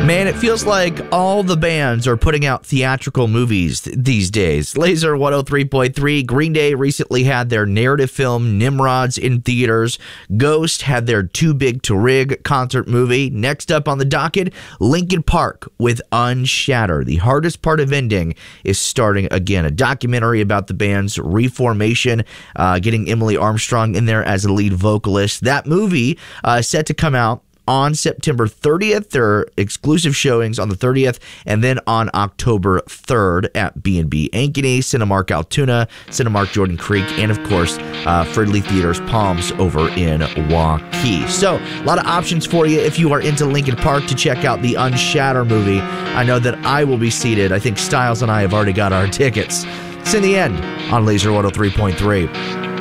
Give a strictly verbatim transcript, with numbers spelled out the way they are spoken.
Man, it feels like all the bands are putting out theatrical movies th- these days. Laser one oh three point three, Green Day recently had their narrative film Nimrods in theaters. Ghost had their Too Big to Rig concert movie. Next up on the docket, Linkin Park with Unshatter. The hardest part of ending is starting again. A documentary about the band's reformation, uh, getting Emily Armstrong in there as a lead vocalist. That movie uh, set to come out on September thirtieth. There are exclusive showings on the thirtieth, and then on October third at B and B Ankeny, Cinemark Altoona, Cinemark Jordan Creek, and of course, uh, Fridley Theaters Palms over in Waukee. So, a lot of options for you if you are into Linkin Park to check out the Unshatter movie. I know that I will be seated. I think Styles and I have already got our tickets. It's in the end on Laser one oh three point three.